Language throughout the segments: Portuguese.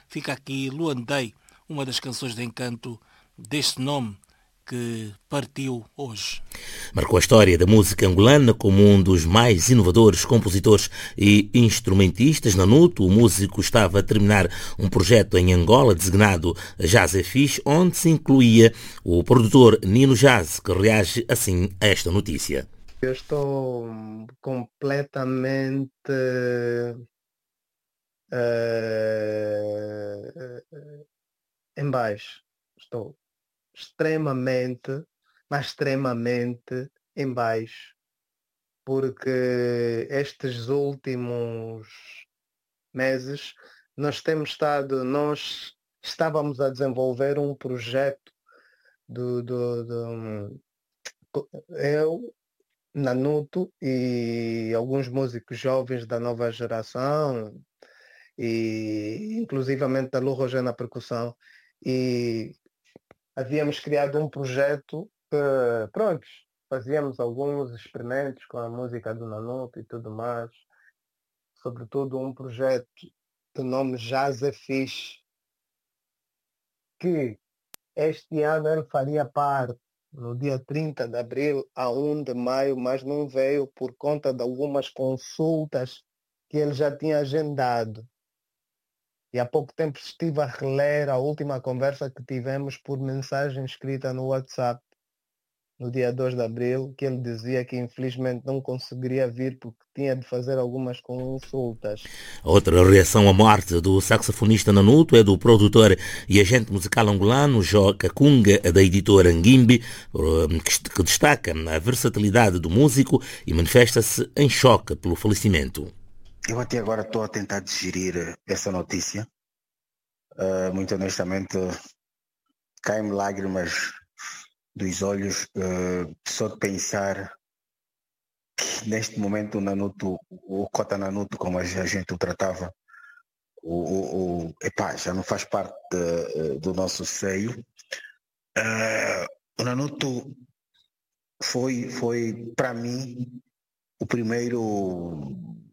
fica aqui Luandei, uma das canções de encanto deste nome que partiu hoje. Marcou a história da música angolana como um dos mais inovadores compositores e instrumentistas. Nanuto, o músico, estava a terminar um projeto em Angola designado Jazz é Fixe, onde se incluía o produtor Nino Jazz, que reage assim a esta notícia. Eu estou completamente em baixo. Estou extremamente, mas extremamente em baixo, porque estes últimos meses nós estávamos a desenvolver um projeto eu, Nanuto e alguns músicos jovens da nova geração, e inclusivamente da Lu Rogé na percussão, e havíamos criado um projeto que, pronto, fazíamos alguns experimentos com a música do Nanuto e tudo mais, sobretudo um projeto de nome Jazz é Fixe, que este ano ele faria parte no dia 30 de abril a 1 de maio, mas não veio por conta de algumas consultas que ele já tinha agendado. E há pouco tempo estive a reler a última conversa que tivemos por mensagem escrita no WhatsApp, no dia 2 de abril, que ele dizia que infelizmente não conseguiria vir porque tinha de fazer algumas consultas. A outra reação à morte do saxofonista Nanuto é do produtor e agente musical angolano Jó Kakunga, da editora Ngimbi, que destaca a versatilidade do músico e manifesta-se em choque pelo falecimento. Eu até agora estou a tentar digerir essa notícia. Muito honestamente, caem-me lágrimas dos olhos só de pensar que neste momento o Nanuto, o Cota Nanuto, como a gente o tratava, já não faz parte do nosso seio. O Nanuto foi para mim o primeiro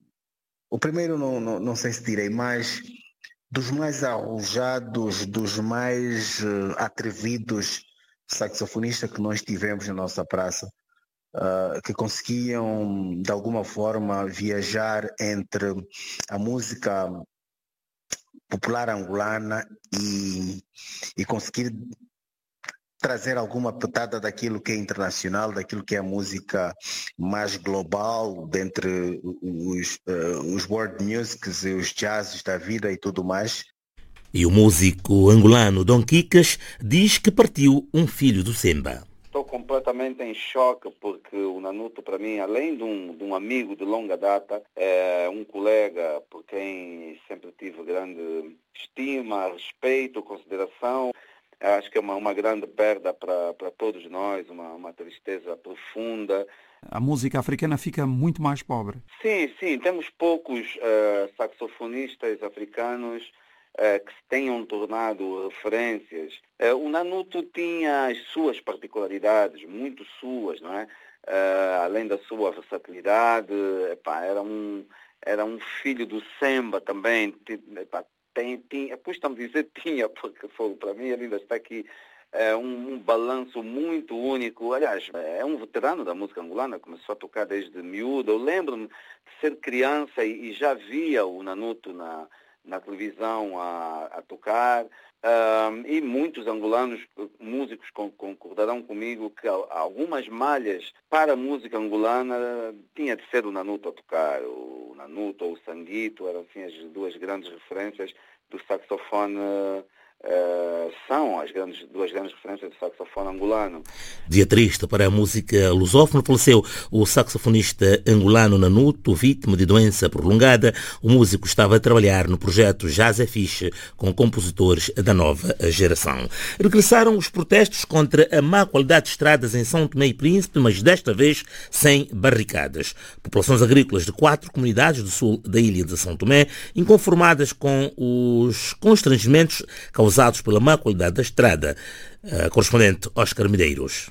não sei se direi, mas dos mais arrojados, dos mais atrevidos saxofonistas que nós tivemos na nossa praça, que conseguiam de alguma forma viajar entre a música popular angolana e conseguir trazer alguma pitada daquilo que é internacional, daquilo que é a música mais global, dentre os world musics e os jazzes da vida e tudo mais. E o músico angolano Dom Kikas diz que partiu um filho do Semba. Estou completamente em choque porque o Nanuto, para mim, além de um amigo de longa data, é um colega por quem sempre tive grande estima, respeito, consideração. Acho que é uma grande perda para todos nós, uma tristeza profunda. A música africana fica muito mais pobre. Sim, temos poucos saxofonistas africanos que se tenham tornado referências. O Nanuto tinha as suas particularidades, muito suas, não é? Além da sua versatilidade, era um filho do Semba também. Depois estamos a dizer tinha, porque para mim ele ainda está aqui um balanço muito único. Aliás, é um veterano da música angolana, começou a tocar desde miúdo. Eu lembro-me de ser criança e já via o Nanuto na televisão a tocar, e muitos angolanos músicos concordarão comigo que algumas malhas para a música angolana tinha de ser o Nanuto a tocar. O Nanuto ou o Sanguito eram assim, as duas grandes referências do saxofone, são as duas grandes referências do saxofone angolano. Dia triste para a música lusófona, faleceu o saxofonista angolano Nanuto, vítima de doença prolongada. O músico estava a trabalhar no projeto Jazz é Fixe com compositores da nova geração. Regressaram os protestos contra a má qualidade de estradas em São Tomé e Príncipe, mas desta vez sem barricadas. Populações agrícolas de 4 comunidades do sul da ilha de São Tomé, inconformadas com os constrangimentos causados pela má qualidade da estrada. Correspondente Oscar Medeiros.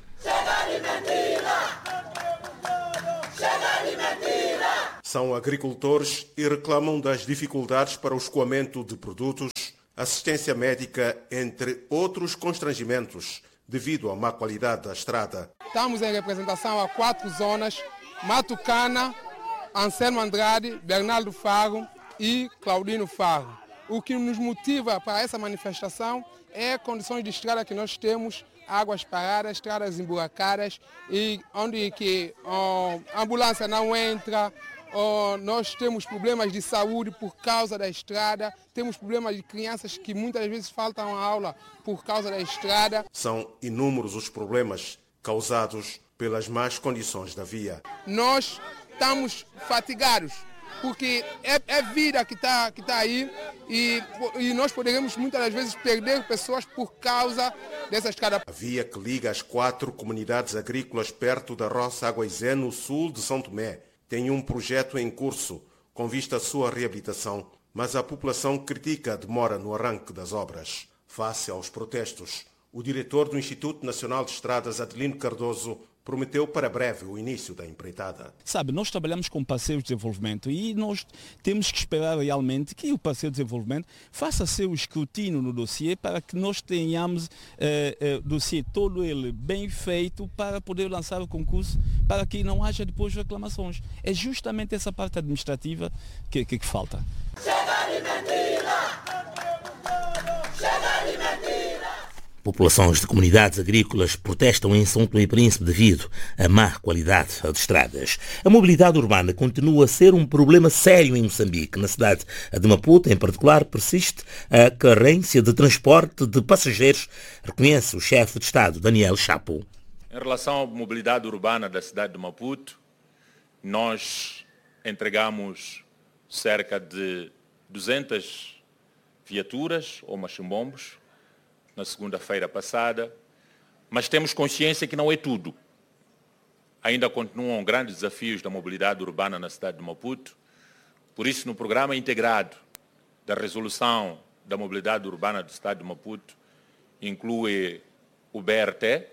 São agricultores e reclamam das dificuldades para o escoamento de produtos assistência médica, entre outros constrangimentos, devido à má qualidade da estrada. Estamos em representação a 4 zonas: Matucana, Anselmo Andrade, Bernardo Faro e Claudino Faro. O que nos motiva para essa manifestação é condições de estrada que nós temos, águas paradas, estradas emburacadas, e onde que a ambulância não entra. Nós temos problemas de saúde por causa da estrada, temos problemas de crianças que muitas vezes faltam a aula por causa da estrada. São inúmeros os problemas causados pelas más condições da via. Nós estamos fatigados, porque é vida que está aí, e nós poderemos muitas das vezes perder pessoas por causa dessa estrada. A via que liga as 4 comunidades agrícolas perto da Roça Aguaizé, no sul de São Tomé, tem um projeto em curso com vista à sua reabilitação, mas a população critica a demora no arranque das obras. Face aos protestos, o diretor do Instituto Nacional de Estradas, Adelino Cardoso, prometeu para breve o início da empreitada. Sabe, nós trabalhamos com parceiros de desenvolvimento e nós temos que esperar realmente que o parceiro de desenvolvimento faça seu escrutínio no dossiê para que nós tenhamos o dossiê todo ele bem feito para poder lançar o concurso, para que não haja depois reclamações. É justamente essa parte administrativa que falta. Chega de mentira! Chega de mentira! Populações de comunidades agrícolas protestam em São Tomé e Príncipe devido à má qualidade das estradas. A mobilidade urbana continua a ser um problema sério em Moçambique. Na cidade de Maputo, em particular, persiste a carência de transporte de passageiros, reconhece o chefe de Estado, Daniel Chapo. Em relação à mobilidade urbana da cidade de Maputo, nós entregamos cerca de 200 viaturas ou machimbombos na segunda-feira passada, mas temos consciência que não é tudo. Ainda continuam grandes desafios da mobilidade urbana na cidade de Maputo. Por isso, no programa integrado da resolução da mobilidade urbana do estado de Maputo, inclui o BRT,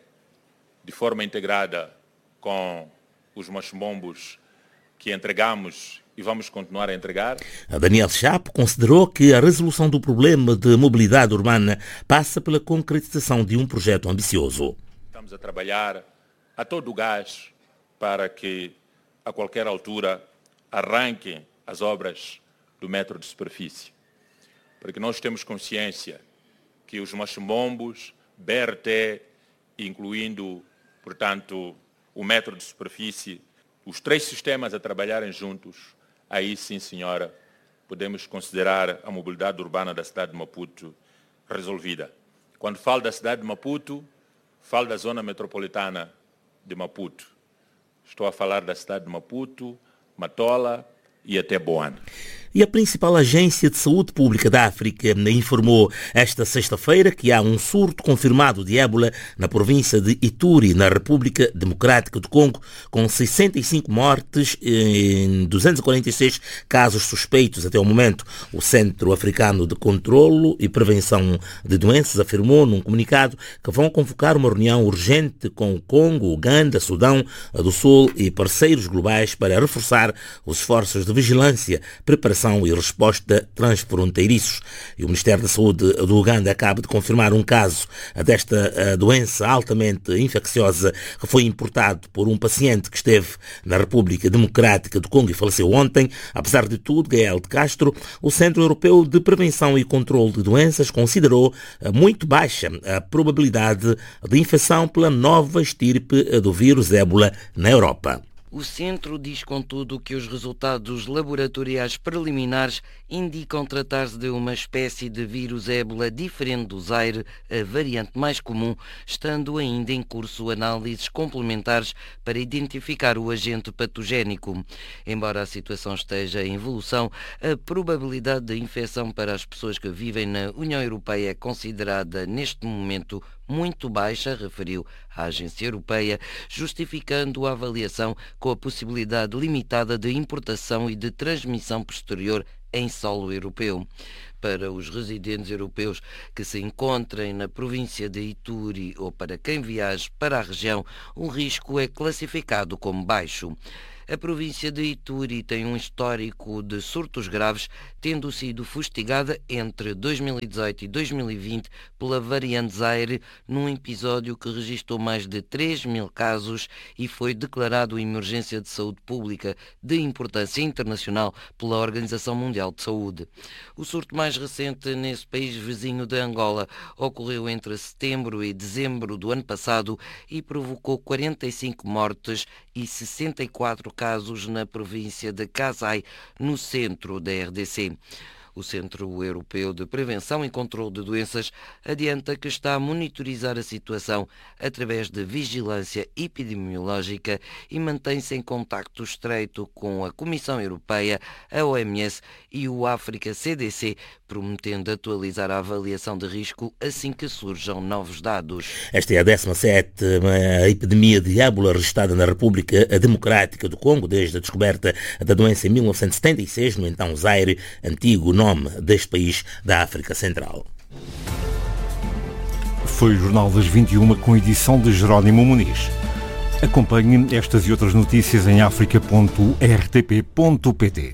de forma integrada com os machimbombos que entregamos e vamos continuar a entregar. A Daniel Chapo considerou que a resolução do problema de mobilidade urbana passa pela concretização de um projeto ambicioso. Estamos a trabalhar a todo o gás para que, a qualquer altura, arranquem as obras do metro de superfície. Porque nós temos consciência que os machimbombos, BRT, incluindo, portanto, o metro de superfície, os 3 sistemas a trabalharem juntos, aí sim, senhora, podemos considerar a mobilidade urbana da cidade de Maputo resolvida. Quando falo da cidade de Maputo, falo da zona metropolitana de Maputo. Estou a falar da cidade de Maputo, Matola e até Boane. E a principal agência de saúde pública da África informou esta sexta-feira que há um surto confirmado de ébola na província de Ituri, na República Democrática do Congo, com 65 mortes e 246 casos suspeitos até o momento. O Centro Africano de Controlo e Prevenção de Doenças afirmou num comunicado que vão convocar uma reunião urgente com o Congo, Uganda, Sudão do Sul e parceiros globais para reforçar os esforços de vigilância, preparação e resposta transfronteiriços. E o Ministério da Saúde do Uganda acaba de confirmar um caso desta doença altamente infecciosa que foi importado por um paciente que esteve na República Democrática do Congo e faleceu ontem. Apesar de tudo, Gael de Castro, o Centro Europeu de Prevenção e Controlo de Doenças, considerou muito baixa a probabilidade de infecção pela nova estirpe do vírus ébola na Europa. O centro diz, contudo, que os resultados laboratoriais preliminares indicam tratar-se de uma espécie de vírus ébola diferente do Zaire, a variante mais comum, estando ainda em curso análises complementares para identificar o agente patogénico. Embora a situação esteja em evolução, a probabilidade de infecção para as pessoas que vivem na União Europeia é considerada, neste momento, muito baixa, referiu a Agência Europeia, justificando a avaliação com a possibilidade limitada de importação e de transmissão posterior em solo europeu. Para os residentes europeus que se encontrem na província de Ituri ou para quem viaje para a região, o risco é classificado como baixo. A província de Ituri tem um histórico de surtos graves, tendo sido fustigada entre 2018 e 2020 pela variante Zaire, num episódio que registrou mais de 3.000 casos e foi declarado emergência de saúde pública de importância internacional pela Organização Mundial de Saúde. O surto mais recente nesse país vizinho de Angola ocorreu entre setembro e dezembro do ano passado e provocou 45 mortes e 64 casos na província de Kasai, no centro da RDC. O Centro Europeu de Prevenção e Controlo de Doenças adianta que está a monitorizar a situação através de vigilância epidemiológica e mantém-se em contacto estreito com a Comissão Europeia, a OMS e o África CDC, prometendo atualizar a avaliação de risco assim que surjam novos dados. Esta é a 17ª epidemia de ébola registrada na República Democrática do Congo desde a descoberta da doença em 1976, no então Zaire, antigo nome deste país da África Central. Foi o Jornal das 21 com edição de Jerónimo Muniz. Acompanhe estas e outras notícias em africa.rtp.pt.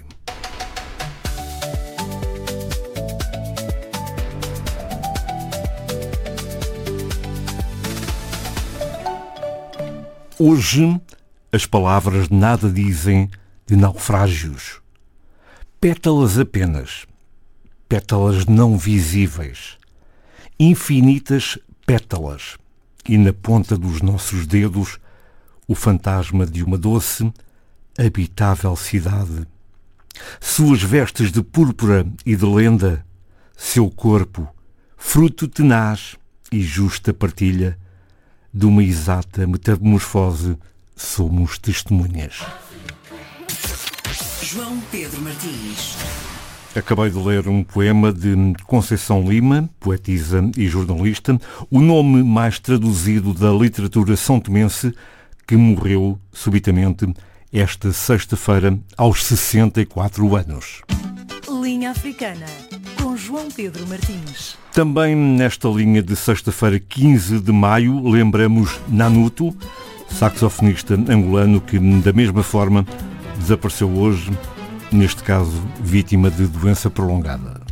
Hoje, as palavras nada dizem de naufrágios. Pétalas apenas. Pétalas não visíveis. Infinitas pétalas. E na ponta dos nossos dedos, o fantasma de uma doce, habitável cidade. Suas vestes de púrpura e de lenda, seu corpo, fruto tenaz e justa partilha, de uma exata metamorfose, somos testemunhas. João Pedro Martins. Acabei de ler um poema de Conceição Lima, poetisa e jornalista, o nome mais traduzido da literatura são-tomense, que morreu subitamente esta sexta-feira aos 64 anos. Linha Africana, com João Pedro Martins. Também nesta linha de sexta-feira, 15 de maio, lembramos Nanuto, saxofonista angolano que, da mesma forma, desapareceu hoje, neste caso, vítima de doença prolongada.